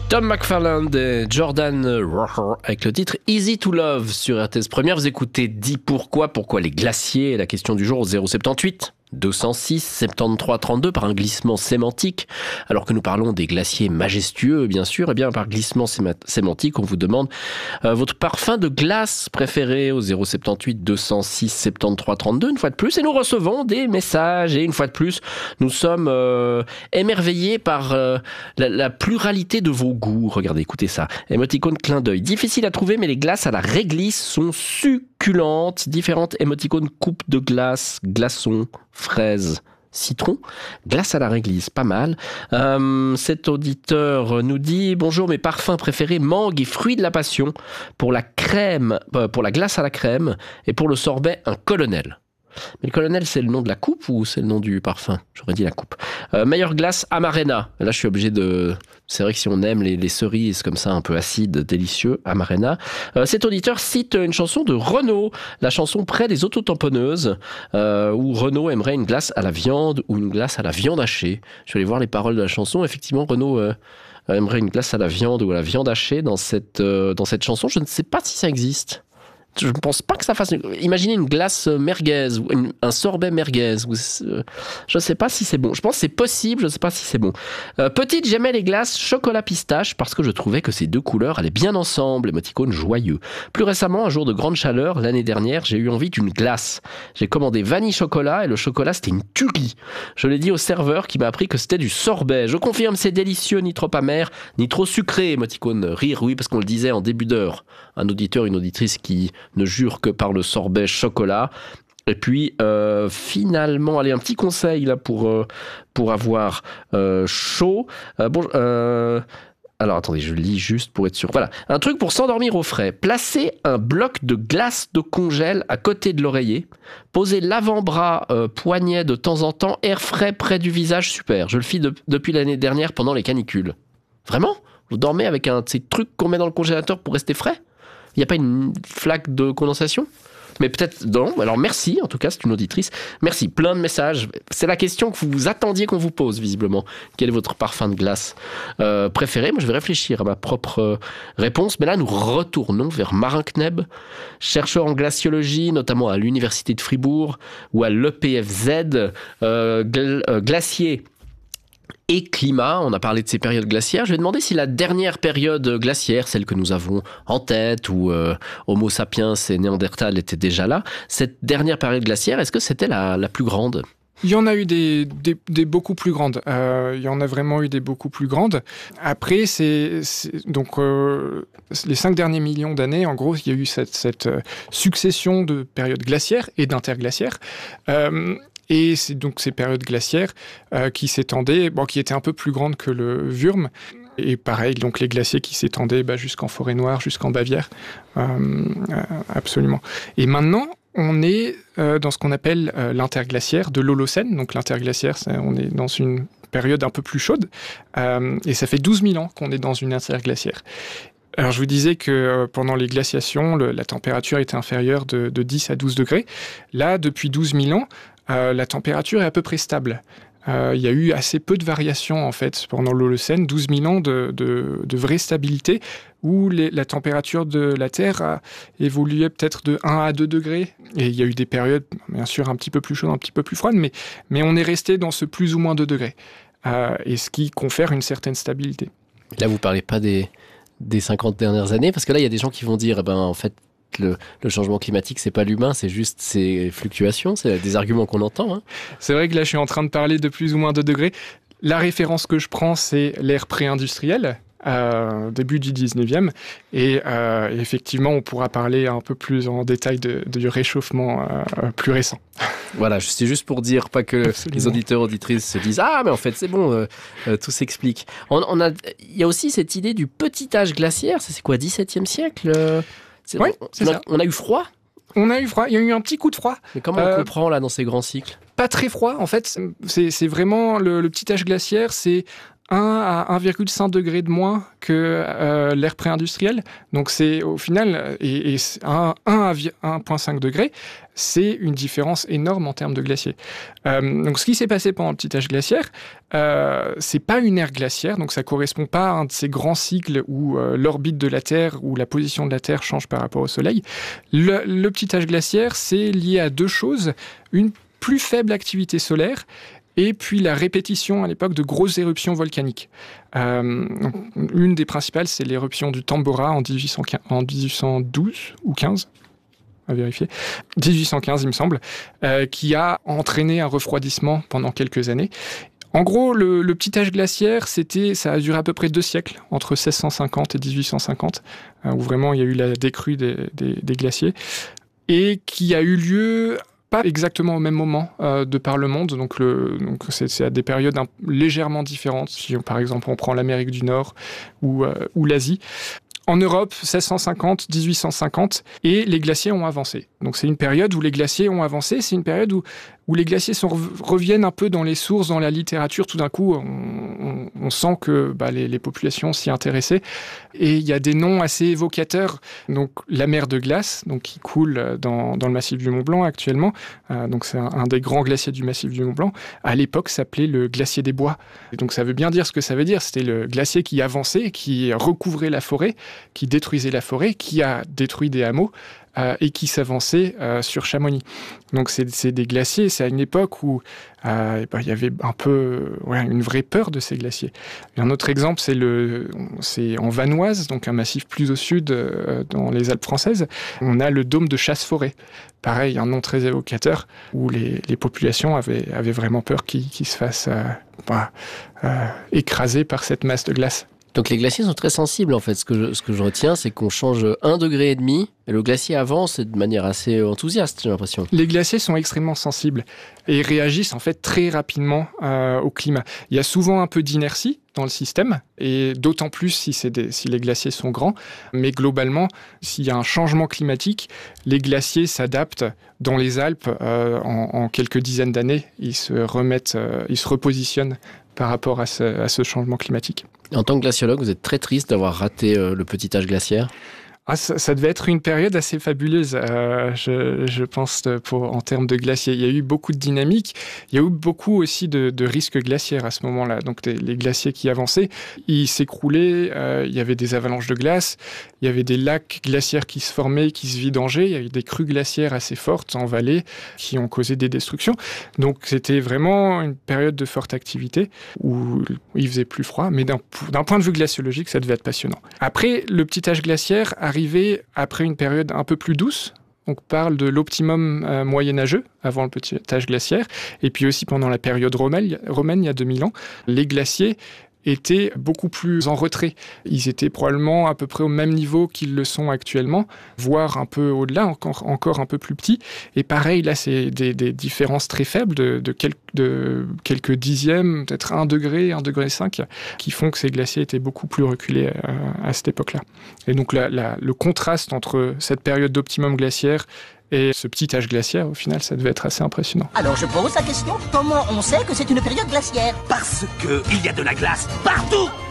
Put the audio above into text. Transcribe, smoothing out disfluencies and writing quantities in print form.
Tom McFarland et Jordan Rocher avec le titre Easy to Love sur RTS Première. Vous écoutez Dis pourquoi les glaciers. La question du jour au 078 206 73 32 par un glissement sémantique. Alors que nous parlons des glaciers majestueux, bien sûr, et bien par glissement sémantique, on vous demande votre parfum de glace préféré au 078 206 73 32. Une fois de plus, et nous recevons des messages. Et une fois de plus, nous sommes émerveillés par la pluralité de vos goûts. Regardez, écoutez ça. Émoticône clin d'œil. Difficile à trouver, mais les glaces à la réglisse sont succulentes. Différentes émoticônes coupe de glace, glaçons, fraises, citron, glace à la réglisse, pas mal. Cet auditeur nous dit « Bonjour, mes parfums préférés, mangue et fruits de la passion. Pour la crème, pour la glace à la crème et pour le sorbet, un colonel. » Mais le colonel, c'est le nom de la coupe ou c'est le nom du parfum ? J'aurais dit la coupe. Meilleure glace Amarena. Là, je suis obligé de... C'est vrai que si on aime les cerises comme ça, un peu acides, délicieux, Amarena. Cet auditeur cite une chanson de Renaud, la chanson Près des autotamponneuses, où Renaud aimerait une glace à la viande ou une glace à la viande hachée. Je vais aller voir les paroles de la chanson. Effectivement, Renaud aimerait une glace à la viande ou à la viande hachée dans cette chanson. Je ne sais pas si ça existe. Je ne pense pas que ça fasse... Imaginez une glace merguez ou un sorbet merguez. Je ne sais pas si c'est bon. Je pense que c'est possible, je ne sais pas si c'est bon. Petite, j'aimais les glaces chocolat pistache parce que je trouvais que ces deux couleurs allaient bien ensemble. Émoticône joyeux. Plus récemment, un jour de grande chaleur, l'année dernière, j'ai eu envie d'une glace. J'ai commandé vanille chocolat et le chocolat, c'était une tuerie. Je l'ai dit au serveur qui m'a appris que c'était du sorbet. Je confirme, c'est délicieux, ni trop amer, ni trop sucré. Émoticône rire, oui, parce qu'on le disait en début d'heure. Un auditeur, une auditrice qui ne jure que par le sorbet chocolat. Et puis, finalement, allez, un petit conseil là pour avoir chaud. Alors, attendez, je lis juste pour être sûr. Voilà, un truc pour s'endormir au frais. Placez un bloc de glace de congèle à côté de l'oreiller. Posez l'avant-bras poignet de temps en temps. Air frais près du visage, super. Je le fais depuis l'année dernière pendant les canicules. Vraiment ? Vous dormez avec un de ces trucs qu'on met dans le congélateur pour rester frais ? Il n'y a pas une flaque de condensation ? Mais peut-être non. Alors merci, en tout cas, c'est une auditrice. Merci, plein de messages. C'est la question que vous attendiez qu'on vous pose, visiblement. Quel est votre parfum de glace préféré ? Moi, je vais réfléchir à ma propre réponse. Mais là, nous retournons vers Marin Kneb, chercheur en glaciologie, notamment à l'Université de Fribourg ou à l'EPFZ, glacier et climat. On a parlé de ces périodes glaciaires. Je vais demander si la dernière période glaciaire, celle que nous avons en tête, où Homo sapiens et Néandertal étaient déjà là, cette dernière période glaciaire, est-ce que c'était la plus grande ? Il y en a eu des beaucoup plus grandes. Il y en a vraiment eu des beaucoup plus grandes. Après, donc les 5 derniers millions d'années, en gros, il y a eu cette succession de périodes glaciaires et d'interglaciaires. Et c'est donc ces périodes glaciaires qui s'étendaient, qui étaient un peu plus grandes que le Würm. Et pareil, donc les glaciers qui s'étendaient jusqu'en Forêt Noire, jusqu'en Bavière. Absolument. Et maintenant, on est dans ce qu'on appelle l'interglaciaire de l'Holocène. Donc l'interglaciaire, on est dans une période un peu plus chaude. Et ça fait 12 000 ans qu'on est dans une interglaciaire. Alors, je vous disais que pendant les glaciations, la température était inférieure de 10 à 12 degrés. Là, depuis 12 000 ans, la température est à peu près stable. Il y a eu assez peu de variations, en fait, pendant l'Holocène, 12 000 ans de vraie stabilité, où la température de la Terre a évolué peut-être de 1 à 2 degrés. Et il y a eu des périodes, bien sûr, un petit peu plus chaudes, un petit peu plus froides, mais on est resté dans ce plus ou moins 2 degrés. Et ce qui confère une certaine stabilité. Là, vous ne parlez pas des 50 dernières années, parce que là, il y a des gens qui vont dire, en fait, le changement climatique, c'est pas l'humain, c'est juste ces fluctuations, c'est des arguments qu'on entend. Hein. C'est vrai que là, je suis en train de parler de plus ou moins 2 degrés. La référence que je prends, c'est l'ère pré-industrielle, début du 19e. Et effectivement, on pourra parler un peu plus en détail du réchauffement plus récent. Voilà, c'est juste pour dire, pas que les auditeurs, auditrices se disent « Ah, mais en fait, c'est bon, tout s'explique ». Il y a aussi cette idée du petit âge glaciaire, c'est quoi, 17e siècle Oui, c'est ça. On a eu froid ? On a eu froid, il y a eu un petit coup de froid. Mais comment on comprend là dans ces grands cycles ? Pas très froid, en fait, c'est vraiment le petit âge glaciaire, c'est 1 à 1,5 degré de moins que l'ère pré-industrielle. Donc c'est au final, et 1 à 1,5 degré, c'est une différence énorme en termes de glaciers. Donc ce qui s'est passé pendant le petit âge glaciaire, c'est pas une ère glaciaire, donc ça correspond pas à un de ces grands cycles où l'orbite de la Terre ou la position de la Terre change par rapport au Soleil. Le petit âge glaciaire, c'est lié à deux choses. Une plus faible activité solaire et puis la répétition à l'époque de grosses éruptions volcaniques. Une des principales, c'est l'éruption du Tambora en 1812 ou 15, à vérifier, 1815 il me semble, qui a entraîné un refroidissement pendant quelques années. En gros, le petit âge glaciaire, ça a duré à peu près 2 siècles, entre 1650 et 1850, où vraiment il y a eu la décrue des glaciers, et qui a eu lieu pas exactement au même moment de par le monde, donc c'est à des périodes légèrement différentes, si par exemple on prend l'Amérique du Nord ou l'Asie. En Europe, 1650, 1850, et les glaciers ont avancé. Donc c'est une période où les glaciers ont avancé, c'est une période où les glaciers reviennent un peu dans les sources, dans la littérature. Tout d'un coup, on sent que les populations s'y intéressaient. Et il y a des noms assez évocateurs. Donc la mer de glace, donc, qui coule dans le massif du Mont-Blanc actuellement. Donc c'est un des grands glaciers du massif du Mont-Blanc. À l'époque, s'appelait le glacier des bois. Et donc ça veut bien dire ce que ça veut dire. C'était le glacier qui avançait, qui recouvrait la forêt, qui détruisait la forêt, qui a détruit des hameaux. Et qui s'avançait sur Chamonix. Donc c'est des glaciers, c'est à une époque où il y avait un peu une vraie peur de ces glaciers. Et un autre exemple, c'est en Vanoise, donc un massif plus au sud, dans les Alpes françaises. On a le dôme de Chasse-Forêt. Pareil, un nom très évocateur, où les populations avaient vraiment peur qu'ils se fassent écraser par cette masse de glace. Donc les glaciers sont très sensibles en fait. Ce que je retiens, c'est qu'on change 1,5 degré et le glacier avance de manière assez enthousiaste, j'ai l'impression. Les glaciers sont extrêmement sensibles et réagissent en fait très rapidement au climat. Il y a souvent un peu d'inertie dans le système, et d'autant plus si les glaciers sont grands. Mais globalement, s'il y a un changement climatique, les glaciers s'adaptent. Dans les Alpes, en quelques dizaines d'années, ils se repositionnent par rapport à ce changement climatique. En tant que glaciologue, vous êtes très triste d'avoir raté le petit âge glaciaire ? Ça devait être une période assez fabuleuse, je pense, en termes de glaciers. Il y a eu beaucoup de dynamique, il y a eu beaucoup aussi de risques glaciaires à ce moment-là. Donc les glaciers qui avançaient, ils s'écroulaient, il y avait des avalanches de glace, il y avait des lacs glaciaires qui se formaient, qui se vidangeaient, il y avait des crues glaciaires assez fortes en vallée qui ont causé des destructions. Donc c'était vraiment une période de forte activité où il faisait plus froid, mais d'un point de vue glaciologique, ça devait être passionnant. Après, le petit âge glaciaire arrivé après une période un peu plus douce. On parle de l'optimum moyenâgeux avant le petit âge glaciaire. Et puis aussi pendant la période romaine, il y a 2000 ans, les glaciers étaient beaucoup plus en retrait. Ils étaient probablement à peu près au même niveau qu'ils le sont actuellement, voire un peu au-delà, encore un peu plus petits. Et pareil, là, c'est des différences très faibles de quelques dixièmes, peut-être 1 degré, 1,5 degré, qui font que ces glaciers étaient beaucoup plus reculés à cette époque-là. Et donc le contraste entre cette période d'optimum glaciaire et ce petit âge glaciaire, au final, ça devait être assez impressionnant. Alors je pose la question, comment on sait que c'est une période glaciaire ? Parce qu'il y a de la glace partout.